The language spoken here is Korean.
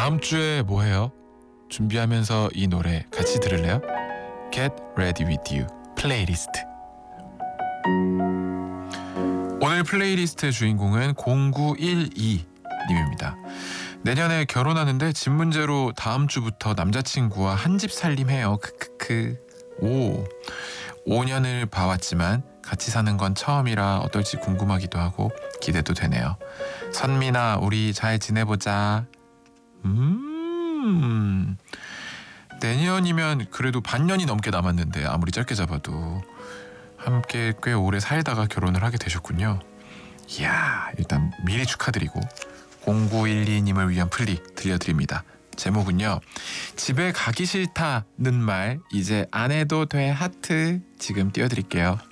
다음 주에 뭐 해요? 준비하면서 이 노래 같이 들을래요? Get Ready With You 플레이리스트. 오늘 플레이리스트의 주인공은 0912님입니다. 내년에 결혼하는데 집 문제로 다음 주부터 남자친구와 한 집 살림해요. 크크크. 5년을 봐왔지만 같이 사는 건 처음이라 어떨지 궁금하기도 하고 기대도 되네요. 선민아, 우리 잘 지내보자. 내년이면 그래도 반년이 넘게 남았는데 아무리 짧게 잡아도 함께 꽤 오래 살다가 결혼을 하게 되셨군요. 이야, 일단 미리 축하드리고 0912님을 위한 플리 들려드립니다. 제목은요, 집에 가기 싫다는 말 이제 안 해도 돼 하트. 지금 띄워드릴게요.